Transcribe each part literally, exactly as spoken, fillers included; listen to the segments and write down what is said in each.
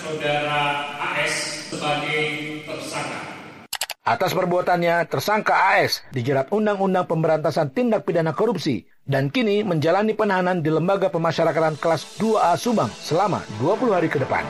saudara A S sebagai tersangka. Atas perbuatannya, tersangka A S dijerat Undang-Undang Pemberantasan Tindak Pidana Korupsi dan kini menjalani penahanan di Lembaga Pemasyarakatan Kelas dua A Subang selama dua puluh hari ke depan.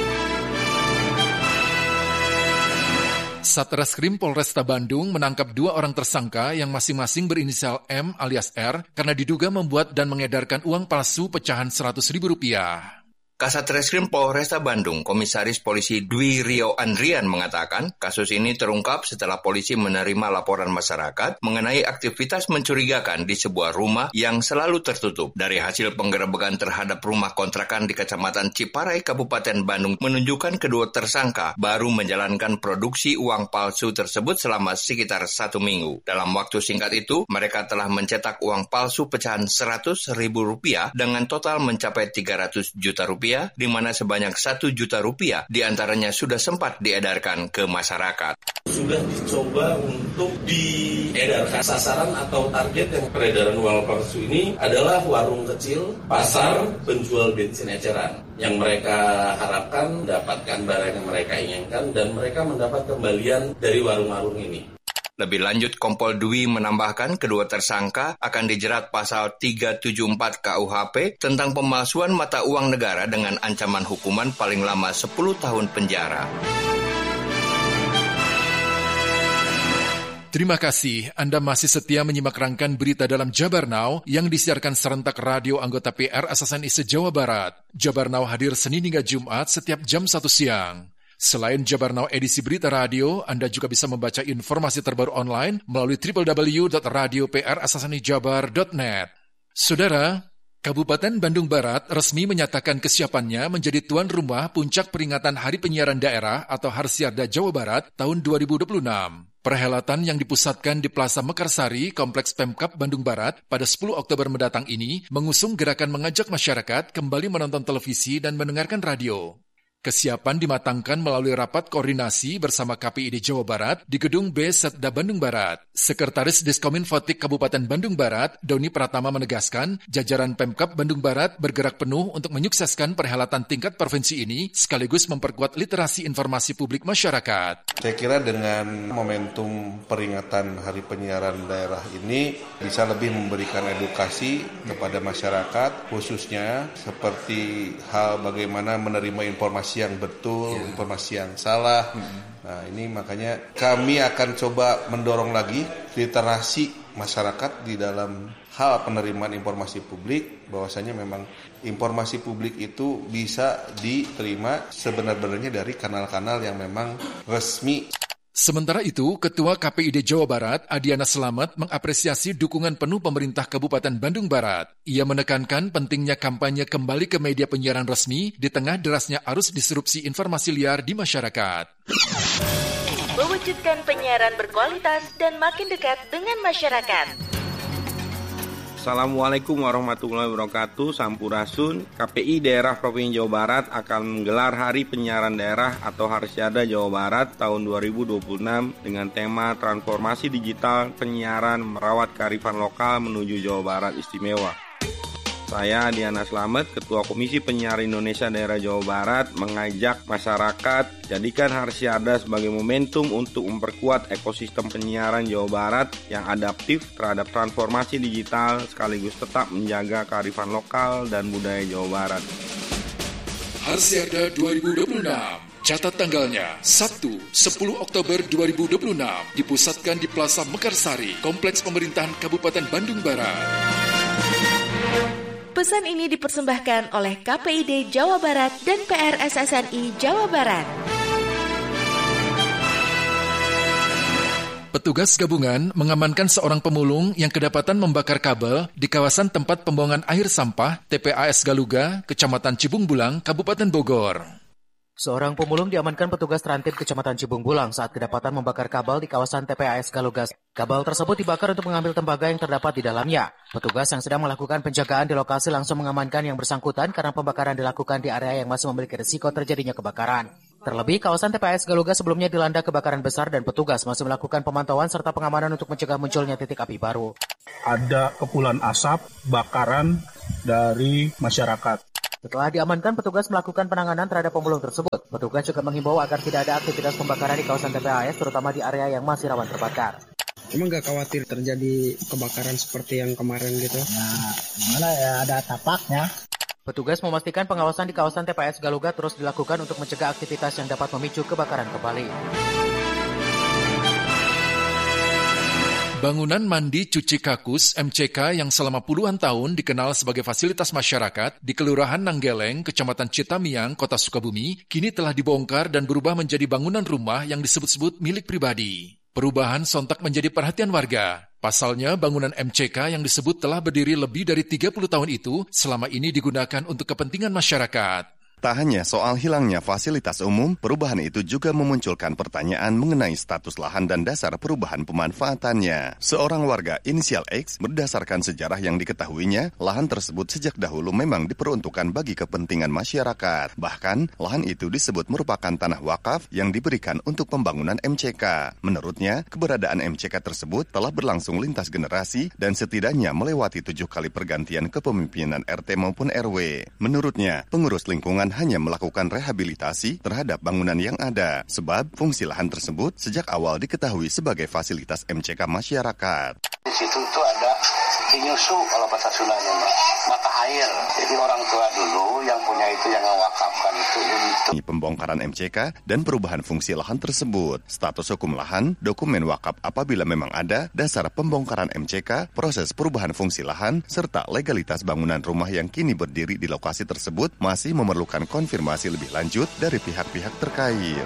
Satreskrim Polresta Bandung menangkap dua orang tersangka yang masing-masing berinisial M alias R karena diduga membuat dan mengedarkan uang palsu pecahan seratus ribu rupiah. Kasat Reskrim Polresta Bandung, Komisaris Polisi Dwi Rio Andrian mengatakan, kasus ini terungkap setelah polisi menerima laporan masyarakat mengenai aktivitas mencurigakan di sebuah rumah yang selalu tertutup. Dari hasil penggerebekan terhadap rumah kontrakan di Kecamatan Ciparai, Kabupaten Bandung, menunjukkan kedua tersangka baru menjalankan produksi uang palsu tersebut selama sekitar satu minggu. Dalam waktu singkat itu, mereka telah mencetak uang palsu pecahan seratus ribu rupiah dengan total mencapai tiga ratus juta rupiah. Di mana sebanyak satu juta rupiah diantaranya sudah sempat diedarkan ke masyarakat. Sudah dicoba untuk diedarkan. Sasaran atau target yang peredaran uang palsu ini adalah warung kecil, pasar, penjual bensin eceran. Yang mereka harapkan mendapatkan barang yang mereka inginkan dan mereka mendapat kembalian dari warung-warung ini. Lebih lanjut, Kompol Dwi menambahkan kedua tersangka akan dijerat pasal tiga tujuh empat K U H P tentang pemalsuan mata uang negara dengan ancaman hukuman paling lama sepuluh tahun penjara. Terima kasih Anda masih setia menyimak rangkaian berita dalam Jabar Now yang disiarkan serentak radio anggota P R S S N I se-Jawa Barat. Jabar Now hadir Senin hingga Jumat setiap jam satu siang. Selain Jabar Now edisi berita radio, Anda juga bisa membaca informasi terbaru online melalui w w w dot radio p r s s n i jabar dot net. Saudara, Kabupaten Bandung Barat resmi menyatakan kesiapannya menjadi tuan rumah puncak peringatan Hari Penyiaran Daerah atau Harsiarda Jawa Barat tahun dua ribu dua puluh enam. Perhelatan yang dipusatkan di Plaza Mekarsari, Kompleks Pemkab Bandung Barat pada sepuluh Oktober mendatang ini mengusung gerakan mengajak masyarakat kembali menonton televisi dan mendengarkan radio. Kesiapan dimatangkan melalui rapat koordinasi bersama K P I D Jawa Barat di Gedung B Setda Bandung Barat. Sekretaris Diskominfotik Kabupaten Bandung Barat, Doni Pratama menegaskan, jajaran Pemkab Bandung Barat bergerak penuh untuk menyukseskan perhelatan tingkat provinsi ini sekaligus memperkuat literasi informasi publik masyarakat. Saya kira dengan momentum peringatan Hari Penyiaran Daerah ini bisa lebih memberikan edukasi kepada masyarakat, khususnya seperti hal bagaimana menerima informasi yang betul, ya. Informasi yang salah. Hmm. Nah, ini makanya kami akan coba mendorong lagi literasi masyarakat di dalam hal penerimaan informasi publik, bahwasanya memang informasi publik itu bisa diterima sebenar-benarnya dari kanal-kanal yang memang resmi. Sementara itu, Ketua K P I D Jawa Barat, Adiana Slamet, mengapresiasi dukungan penuh pemerintah Kabupaten Bandung Barat. Ia menekankan pentingnya kampanye kembali ke media penyiaran resmi di tengah derasnya arus disrupsi informasi liar di masyarakat. Mewujudkan penyiaran berkualitas dan makin dekat dengan masyarakat. Assalamualaikum warahmatullahi wabarakatuh. Sampurasun. K P I Daerah Provinsi Jawa Barat akan menggelar Hari Penyiaran Daerah atau Harsiarda Jawa Barat tahun dua ribu dua puluh enam dengan tema Transformasi Digital Penyiaran Merawat Kearifan Lokal Menuju Jawa Barat Istimewa. Saya Adiana Slamet, Ketua Komisi Penyiaran Indonesia Daerah Jawa Barat, mengajak masyarakat jadikan Harsiarda sebagai momentum untuk memperkuat ekosistem penyiaran Jawa Barat yang adaptif terhadap transformasi digital sekaligus tetap menjaga kearifan lokal dan budaya Jawa Barat. Harsiarda dua ribu dua puluh enam. Catat tanggalnya, Sabtu, sepuluh Oktober dua ribu dua puluh enam, dipusatkan di Plaza Mekarsari, Kompleks Pemerintahan Kabupaten Bandung Barat. Pesan ini dipersembahkan oleh K P I D Jawa Barat dan P R S S N I Jawa Barat. Petugas gabungan mengamankan seorang pemulung yang kedapatan membakar kabel di kawasan tempat pembuangan air sampah T P A S Galuga, Kecamatan Cibung Bulang, Kabupaten Bogor. Seorang pemulung diamankan petugas Trantib Kecamatan Cibung Bulang saat kedapatan membakar kabel di kawasan T P A S Galuga. Kabel tersebut dibakar untuk mengambil tembaga yang terdapat di dalamnya. Petugas yang sedang melakukan penjagaan di lokasi langsung mengamankan yang bersangkutan karena pembakaran dilakukan di area yang masih memiliki risiko terjadinya kebakaran. Terlebih, kawasan T P A S Galuga sebelumnya dilanda kebakaran besar dan petugas masih melakukan pemantauan serta pengamanan untuk mencegah munculnya titik api baru. Ada kepulan asap, bakaran dari masyarakat. Setelah diamankan, petugas melakukan penanganan terhadap pemulung tersebut. Petugas juga menghimbau agar tidak ada aktivitas pembakaran di kawasan T P A S, terutama di area yang masih rawan terbakar. Cuma nggak khawatir terjadi kebakaran seperti yang kemarin gitu? Nah, gimana ya, ada tapaknya. Petugas memastikan pengawasan di kawasan T P A S Galuga terus dilakukan untuk mencegah aktivitas yang dapat memicu kebakaran kembali. Bangunan mandi cuci kakus M C K yang selama puluhan tahun dikenal sebagai fasilitas masyarakat di Kelurahan Nanggeleng, Kecamatan Citamiang, Kota Sukabumi, kini telah dibongkar dan berubah menjadi bangunan rumah yang disebut-sebut milik pribadi. Perubahan sontak menjadi perhatian warga. Pasalnya, bangunan M C K yang disebut telah berdiri lebih dari tiga puluh tahun itu selama ini digunakan untuk kepentingan masyarakat. Tak hanya soal hilangnya fasilitas umum, perubahan itu juga memunculkan pertanyaan mengenai status lahan dan dasar perubahan pemanfaatannya. Seorang warga inisial X, berdasarkan sejarah yang diketahuinya, lahan tersebut sejak dahulu memang diperuntukkan bagi kepentingan masyarakat. Bahkan, lahan itu disebut merupakan tanah wakaf yang diberikan untuk pembangunan M C K. Menurutnya, keberadaan M C K tersebut telah berlangsung lintas generasi dan setidaknya melewati tujuh kali pergantian kepemimpinan R T maupun R W. Menurutnya, pengurus lingkungan hanya melakukan rehabilitasi terhadap bangunan yang ada, sebab fungsi lahan tersebut sejak awal diketahui sebagai fasilitas M C K masyarakat. Di situ tuh ada kinyusu kalau bahasa Sundanya, mata air. Jadi orang tua dulu yang punya itu yang mewakafkan itu untuk pembongkaran M C K dan perubahan fungsi lahan tersebut. Status hukum lahan, dokumen wakaf apabila memang ada, dasar pembongkaran M C K, proses perubahan fungsi lahan, serta legalitas bangunan rumah yang kini berdiri di lokasi tersebut masih memerlukan konfirmasi lebih lanjut dari pihak-pihak terkait.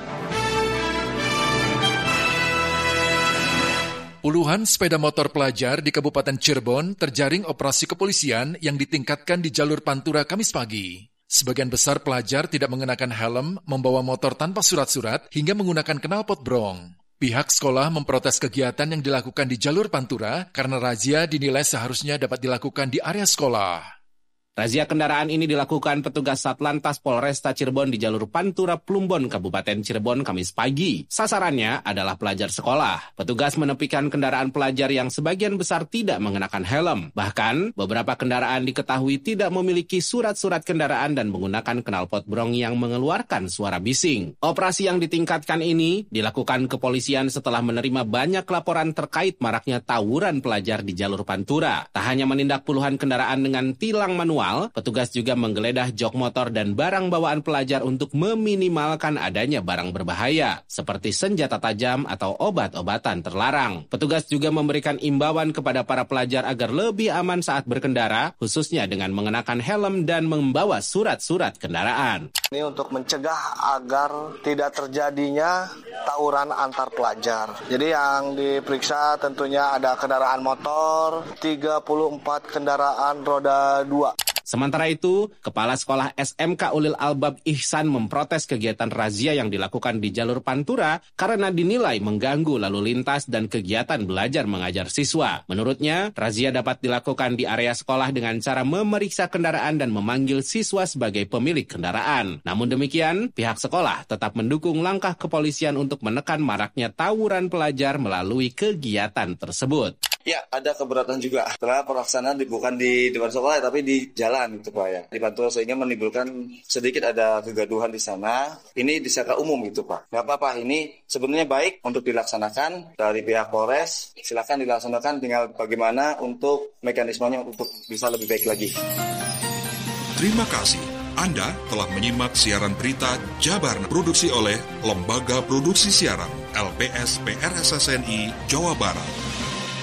Puluhan sepeda motor pelajar di Kabupaten Cirebon terjaring operasi kepolisian yang ditingkatkan di jalur Pantura Kamis pagi. Sebagian besar pelajar tidak mengenakan helm, membawa motor tanpa surat-surat, hingga menggunakan knalpot brong. Pihak sekolah memprotes kegiatan yang dilakukan di jalur Pantura karena razia dinilai seharusnya dapat dilakukan di area sekolah. Razia kendaraan ini dilakukan petugas Satlantas Polresta Cirebon di jalur Pantura Plumbon, Kabupaten Cirebon, Kamis pagi. Sasarannya adalah pelajar sekolah. Petugas menepikan kendaraan pelajar yang sebagian besar tidak mengenakan helm. Bahkan, beberapa kendaraan diketahui tidak memiliki surat-surat kendaraan dan menggunakan knalpot brong yang mengeluarkan suara bising. Operasi yang ditingkatkan ini dilakukan kepolisian setelah menerima banyak laporan terkait maraknya tawuran pelajar di jalur Pantura. Tak hanya menindak puluhan kendaraan dengan tilang manual, petugas juga menggeledah jok motor dan barang bawaan pelajar untuk meminimalkan adanya barang berbahaya, seperti senjata tajam atau obat-obatan terlarang. Petugas juga memberikan imbauan kepada para pelajar agar lebih aman saat berkendara, khususnya dengan mengenakan helm dan membawa surat-surat kendaraan. Ini untuk mencegah agar tidak terjadinya tawuran antar pelajar. Jadi yang diperiksa tentunya ada kendaraan motor, tiga puluh empat kendaraan roda dua. Sementara itu, Kepala Sekolah S M K Ulil Albab Ihsan memprotes kegiatan razia yang dilakukan di jalur Pantura karena dinilai mengganggu lalu lintas dan kegiatan belajar mengajar siswa. Menurutnya, razia dapat dilakukan di area sekolah dengan cara memeriksa kendaraan dan memanggil siswa sebagai pemilik kendaraan. Namun demikian, pihak sekolah tetap mendukung langkah kepolisian untuk menekan maraknya tawuran pelajar melalui kegiatan tersebut. Ya, ada keberatan juga. Setelah pelaksanaan bukan di depan sekolah, tapi di jalan gitu Pak ya. Di Pantura sehingga menimbulkan sedikit ada kegaduhan di sana. Ini disangka umum gitu Pak. Nggak apa-apa, ini sebenarnya baik untuk dilaksanakan dari pihak Polres. Silakan dilaksanakan, tinggal bagaimana untuk mekanismenya untuk bisa lebih baik lagi. Terima kasih. Anda telah menyimak siaran berita Jabarna, produksi oleh Lembaga Produksi Siaran L P S P R S S N I Jawa Barat.